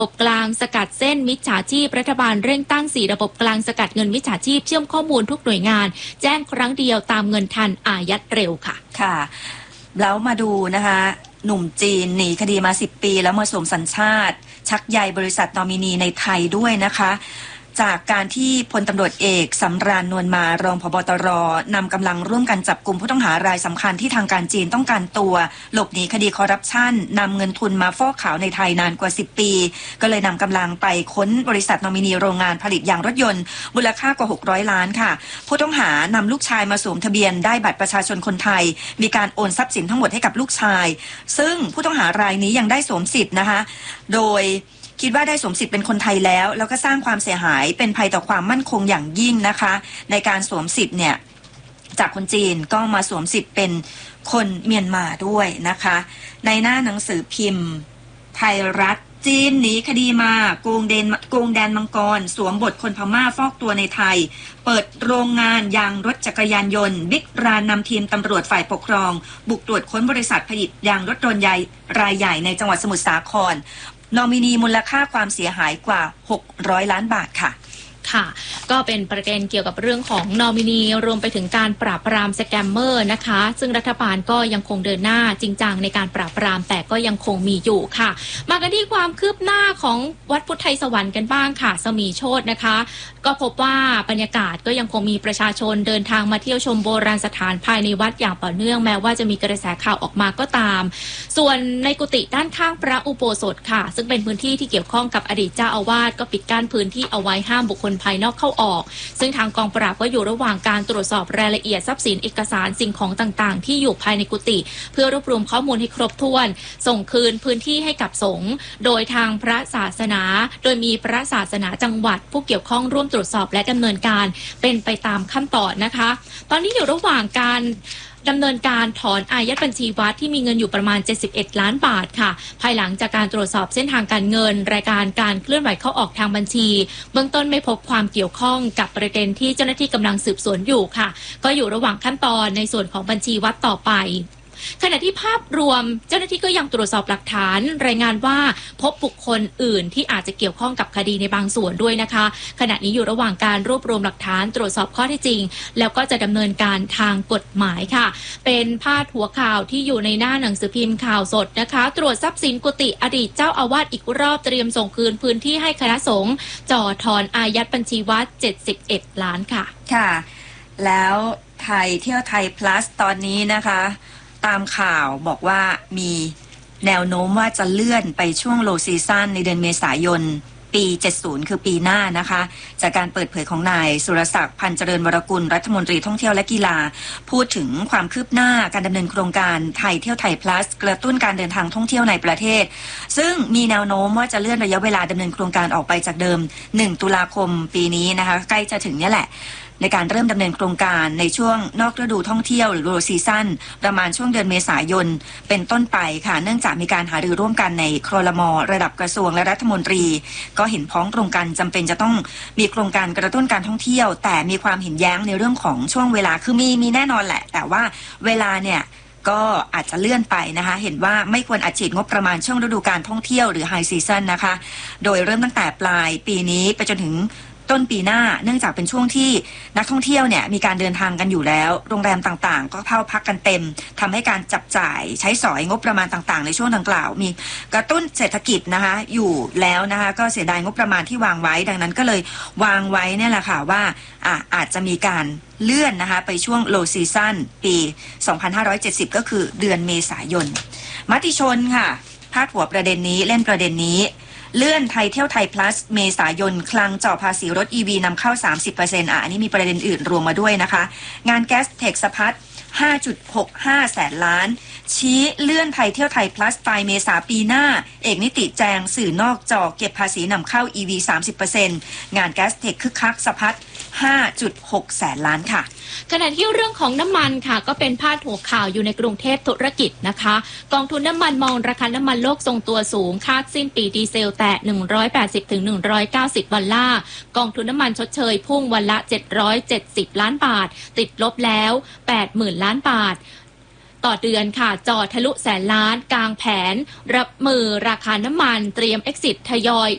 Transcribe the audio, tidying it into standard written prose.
ระบบกลางสกัดเส้นมิจฉาชีพรัฐบาลเร่งตั้ง4ระบบกลางสกัดเงินมิจฉาชีพเชื่อมข้อมูลทุกหน่วยงานแจ้งครั้งเดียวตามเงินทันอายัดเร็วค่ะค่ะแล้วมาดูนะคะหนุ่มจีนหนีคดีมา10 ปีแล้วมาสวมสัญชาติชักใยบริษัทนอมินีในไทยด้วยนะคะจากการที่พลตำรวจเอกสำราญนวลมารองผบ.ตร.นำกำลังร่วมกันจับกลุ่มผู้ต้องหารายสำคัญที่ทางการจีนต้องการตัวหลบหนีคดีคอร์รัปชันนำเงินทุนมาฟอกขาวในไทยนานกว่า10 ปีก็เลยนำกำลังไปค้นบริษัทนอมินีโรงงานผลิตยางรถยนต์มูลค่ากว่า600 ล้านค่ะผู้ต้องหานำลูกชายมาสวมทะเบียนได้บัตรประชาชนคนไทยมีการโอนทรัพย์สินทั้งหมดให้กับลูกชายซึ่งผู้ต้องหารายนี้ยังได้สวมสิทธิ์นะคะโดยคิดว่าได้สวมสิทธิ์เป็นคนไทยแล้วก็สร้างความเสียหายเป็นภัยต่อความมั่นคงอย่างยิ่งนะคะในการสวมสิทธิ์เนี่ยจากคนจีนก็มาสวมสิทธิ์เป็นคนเมียนมาด้วยนะคะในหน้าหนังสือพิมพ์ไทยรัฐจีนหนีคดีมาโกงแดนมังกรสวมบทคนพม่าฟอกตัวในไทยเปิดโรงงานยางรถจักรยานยนต์บิ๊กรานนำทีมตำรวจฝ่ายปกครองบุกตรวจค้นบริษัทผลิตยางรถยนต์รายใหญ่ในจังหวัดสมุทรสาครนอมินีมูลค่าความเสียหายกว่า600 ล้านบาทค่ะค่ะก็เป็นประเด็นเกี่ยวกับเรื่องของนอมินีรวมไปถึงการปราบปรามสแกมเมอร์นะคะซึ่งรัฐบาลก็ยังคงเดินหน้าจริงจังในการปราบปรามแต่ก็ยังคงมีอยู่ค่ะมากันที่ความคืบหน้าของวัดพุทธไทยสวรรค์กันบ้างค่ะสมีโชตินะคะก็พบว่าบรรยากาศก็ยังคงมีประชาชนเดินทางมาเที่ยวชมโบราณสถานภายในวัดอย่างต่อเนื่องแม้ว่าจะมีกระแสข่าวออกมาก็ตามส่วนในกุฏิด้านข้างพระอุโบสถค่ะซึ่งเป็นพื้นที่ที่เกี่ยวข้องกับอดีตเจ้าอาวาสก็ปิดกั้นพื้นที่เอาไว้ห้ามบุคคลภายนอกเข้าออกซึ่งทางกองปราบก็อยู่ระหว่างการตรวจสอบรายละเอียดทรัพย์สินเอกสารสิ่งของต่างๆที่อยู่ภายในกุฏิเพื่อรวบรวมข้อมูลให้ครบถ้วนส่งคืนพื้นที่ให้กับสงฆ์โดยทางพระศาสนาโดยมีพระศาสนาจังหวัดผู้เกี่ยวข้องร่วมตรวจสอบและดำเนินการเป็นไปตามขั้นตอนนะคะตอนนี้อยู่ระหว่างการดำเนินการถอนอายัดบัญชีวัดที่มีเงินอยู่ประมาณ71 ล้านบาทค่ะภายหลังจากการตรวจสอบเส้นทางการเงินรายการการเคลื่อนไหวเข้าออกทางบัญชีเบื้องต้นไม่พบความเกี่ยวข้องกับประเด็นที่เจ้าหน้าที่กำลังสืบสวนอยู่ค่ะก็อยู่ระหว่างขั้นตอนในส่วนของบัญชีวัดต่อไปขณะที่ภาพรวมเจ้าหน้าที่ก็ยังตรวจสอบหลักฐานรายงานว่าพบบุคคลอื่นที่อาจจะเกี่ยวข้องกับคดีในบางส่วนด้วยนะคะขณะนี้อยู่ระหว่างการรวบรวมหลักฐานตรวจสอบข้อเท็จจริงแล้วก็จะดำเนินการทางกฎหมายค่ะเป็นพาดหัวข่าวที่อยู่ในหน้าหนังสือพิมพ์ข่าวสดนะคะตรวจทรัพย์สินกุฏิอดีตเจ้าอาวาสอีกรอบเตรียมส่งคืนพื้นที่ให้คณะสงฆ์จ่อถอนอายัดบัญชีวัด71 ล้านค่ะค่ะแล้วไทยเที่ยวไทย plus ตอนนี้นะคะตามข่าวบอกว่ามีแนวโน้มว่าจะเลื่อนไปช่วงโลซีซั่นในเดือนเมษายนปี70คือปีหน้านะคะจากการเปิดเผยของนายสุรศักดิ์พันธ์เจริญวรกุลรัฐมนตรีท่องเที่ยวและกีฬาพูดถึงความคืบหน้าการดำเนินโครงการไทยเที่ยวไทย plus กระตุ้นการเดินทางท่องเที่ยวในประเทศซึ่งมีแนวโน้มว่าจะเลื่อนระยะเวลาดำเนินโครงการออกไปจากเดิม1 ตุลาคมปีนี้นะคะใกล้จะถึงนี่แหละในการเริ่มดำเนินโครงการในช่วงนอกฤดูท่องเที่ยวหรือโลซีซั่นประมาณช่วงเดือนเมษายนเป็นต้นไปค่ะเนื่องจากมีการหารือร่วมกันในครม.ระดับกระทรวงและรัฐมนตรีก็เห็นพ้องตรงกันจำเป็นจะต้องมีโครงการกระตุ้นการท่องเที่ยวแต่มีความเห็นแย้งในเรื่องของช่วงเวลาคือมีแน่นอนแหละแต่ว่าเวลาเนี่ยก็อาจจะเลื่อนไปนะคะเห็นว่าไม่ควรอัดฉีดงบประมาณช่วงฤดูการท่องเที่ยวหรือไฮซีซั่นนะคะโดยเริ่มตั้งแต่ปลายปีนี้ไปจนถึงต้นปีหน้าเนื่องจากเป็นช่วงที่นักท่องเที่ยวเนี่ยมีการเดินทางกันอยู่แล้วโรงแรมต่างๆก็เข้าพักกันเต็มทำให้การจับจ่ายใช้สอยงบประมาณต่างๆในช่วงดังกล่าวมีกระตุ้นเศรษฐกิจนะคะอยู่แล้วนะคะก็เสียดายงบประมาณที่วางไว้ดังนั้นก็เลยวางไว้เนี่ยแหละค่ะว่าอาจจะมีการเลื่อนนะคะไปช่วงโลซีซั่นปี2570ก็คือเดือนเมษายนมติชนค่ะพาดหัวประเด็นนี้เล่นประเด็นนี้เลื่อนไทยเที่ยวไทย plus เมษายนคลังจ่อภาษีรถ EV นำเข้า 30% อันนี้มีประเด็นอื่นรวมมาด้วยนะคะงานแก๊สเทคสพัฒน์ 5.65 แสนล้านชี้เลื่อนไทยเที่ยวไทย plus ปลายเมษาปีหน้าเอกนิติแจงสื่อนอกจอเก็บภาษีนำเข้า EV 30% งานแก๊สเทคคึกคักสพัฒน์ 5.6 แสนล้านค่ะขณะที่เรื่องของน้ำมันค่ะก็เป็นพาดหัวข่าวอยู่ในกรุงเทพธุรกิจนะคะกองทุนน้ำมันมองราคาน้ำมันโลกทรงตัวสูงคาดสิ้นปีดีเซลแตะ 180-190 ดอลลาร์กองทุนน้ำมันชดเชยพุ่งวันละ770 ล้านบาทติดลบแล้ว 80,000 ล้านบาทต่อเดือนค่ะจ่อทะลุ100,000 ล้านกลางแผนรับมือราคาน้ำมันเตรียม exit ทยอย